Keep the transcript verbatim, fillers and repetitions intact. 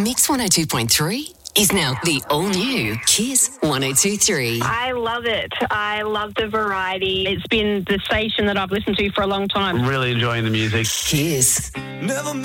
Mix one oh two point three is now the all-new Kiss one oh two point three. I love it. I love the variety. It's been the station that I've listened to for a long time. I'm really enjoying the music. Kiss. Never